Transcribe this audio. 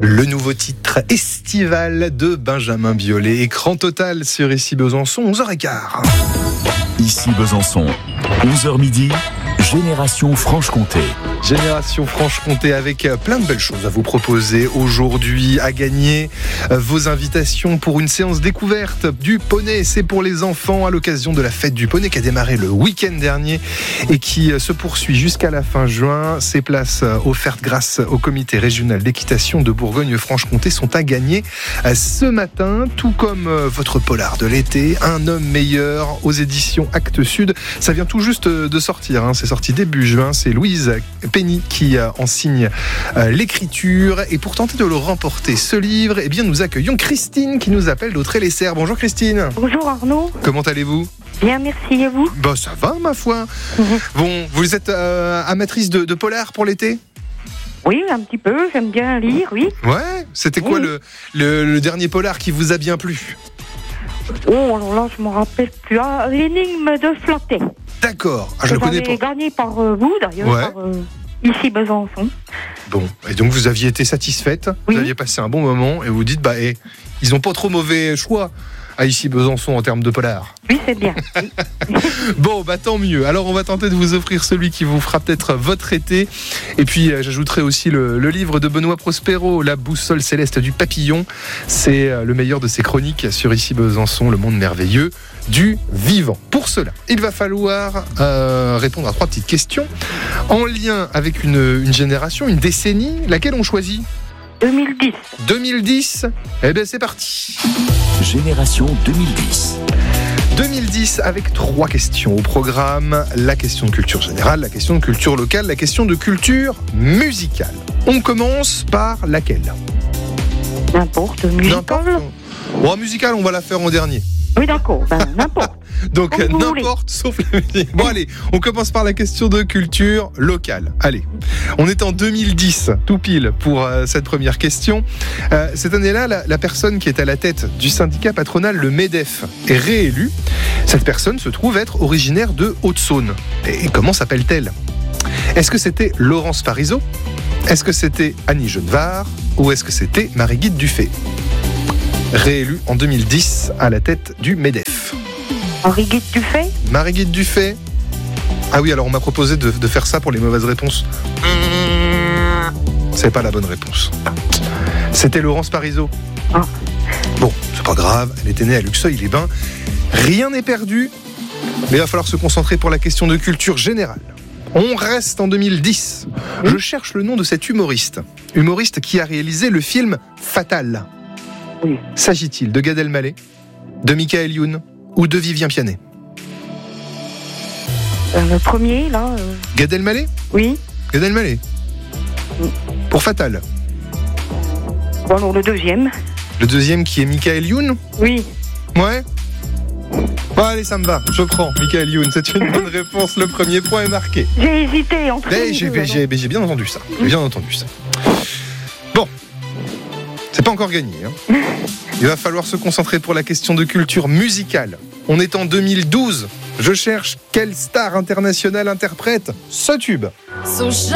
Le nouveau titre estival de Benjamin Biolay, écran total sur Ici Besançon, 11h15. Ici Besançon, 11h midi, Génération Franche-Comté. Génération Franche-Comté avec plein de belles choses à vous proposer aujourd'hui, à gagner vos invitations pour une séance découverte du poney. C'est pour les enfants à l'occasion de la fête du poney qui a démarré le week-end dernier et qui se poursuit jusqu'à la fin juin. Ces places offertes grâce au comité régional d'équitation de Bourgogne-Franche-Comté sont à gagner ce matin, tout comme votre polar de l'été, Un homme meilleur aux éditions Actes Sud. Ça vient tout juste de sortir, c'est sorti début juin. C'est Louise Penny qui en signe l'écriture. Et pour tenter de le remporter, ce livre, nous accueillons Christine qui nous appelle d'Autrey-les-Serres. Bonjour Christine. Bonjour Arnaud. Comment allez-vous ? Bien, merci, et vous ? Ça va ma foi. Bon, vous êtes amatrice de polar pour l'été ? Oui, un petit peu, j'aime bien lire, oui. Ouais, c'était quoi le dernier polar qui vous a bien plu ? Oh, alors là, je me rappelle plus. L'énigme de Flatey. D'accord, je le connais pas. Gagné par vous d'ailleurs, ouais. Par Ici Besançon. Bon, et donc vous aviez été satisfaite, oui. Vous aviez passé un bon moment et vous dites, ils ont pas trop mauvais choix à Ici Besançon en termes de polar. Oui, c'est bien. Oui. Bon, tant mieux. Alors on va tenter de vous offrir celui qui vous fera peut-être votre été. Et puis j'ajouterai aussi le livre de Benoît Prospero, La boussole céleste du papillon. C'est le meilleur de ses chroniques sur Ici Besançon, le monde merveilleux du vivant. Pour cela, il va falloir répondre à 3 petites questions en lien avec une génération, une décennie. Laquelle on choisit ? 2010. 2010, c'est parti. Génération 2010. 2010 avec 3 questions au programme. La question de culture générale, la question de culture locale, la question de culture musicale. On commence par laquelle ? N'importe, musicale. Musicale, on va la faire en dernier. Oui, d'accord, n'importe. Donc n'importe sauf la musique. Bon allez, on commence par la question de culture locale. Allez, on est en 2010, tout pile pour cette première question. Cette année-là, la personne qui est à la tête du syndicat patronal, le MEDEF, est réélue. Cette personne se trouve être originaire de Haute-Saône. Et comment s'appelle-t-elle ? Est-ce que c'était Laurence Parisot ? Est-ce que c'était Annie Genevard ? Ou est-ce que c'était Marie-Guide Dufay ? Réélue en 2010 à la tête du MEDEF. Marie-Guide Dufay ? Marie-Guide Dufay. Ah oui, alors on m'a proposé de faire ça pour les mauvaises réponses. C'est pas la bonne réponse. C'était Laurence Parisot. Ah. Bon, c'est pas grave, elle était née à Luxeuil-les-Bains. Rien n'est perdu, mais il va falloir se concentrer pour la question de culture générale. On reste en 2010. Je cherche le nom de cet humoriste qui a réalisé le film Fatal. Oui. S'agit-il de Gad Elmaleh, de Michael Youn ou de Vivien Pianet ? Le premier, là. Gad Elmaleh ? Oui. Gad Elmaleh ? Pour Fatal. Bon, alors le deuxième. Le deuxième qui est Michael Youn ? Oui. Ouais. Bon, allez, ça me va, je prends Michael Youn, c'est une bonne réponse, le premier point est marqué. J'ai hésité entre les deux. J'ai bien entendu ça. Bon, c'est pas encore gagné. Il va falloir se concentrer pour la question de culture musicale. On est en 2012. Je cherche quelle star internationale interprète ce tube. So